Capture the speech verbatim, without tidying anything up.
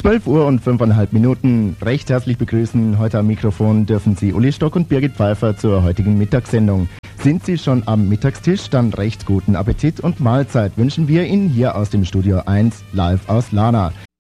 zwölf Uhr und fünfeinhalb Minuten. Recht herzlich begrüßen. Heute am Mikrofon dürfen Sie Uli Stock und Birgit Pfeiffer zur heutigen Mittagssendung. Sind Sie schon am Mittagstisch? Dann recht guten Appetit und Mahlzeit wünschen wir Ihnen hier aus dem Studio eins live aus Lana.